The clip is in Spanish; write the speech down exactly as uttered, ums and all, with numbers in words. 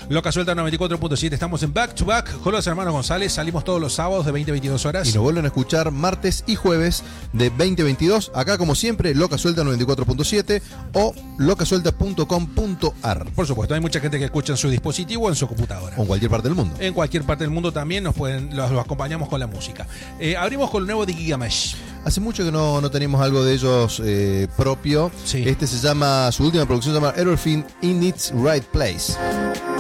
Loca Suelta noventa y cuatro punto siete. Estamos en Back to Back con los hermanos González. Salimos todos los sábados de veinte a veintidós horas. Y nos vuelven a escuchar martes y jueves de veinte a veintidós. Acá, como siempre, Loca Suelta noventa y cuatro punto siete o loca suelta punto com punto ar. Por supuesto, hay mucha gente que escucha en su dispositivo o en su computadora. O en cualquier parte del mundo. En cualquier parte del mundo también nos pueden, los, los acompañamos con la música. Eh, abrimos con lo nuevo de Gigamesh. Hace mucho que no, no tenemos algo de ellos eh, propio. Sí. Este se llama, su última producción se llama Everything in its Right Place.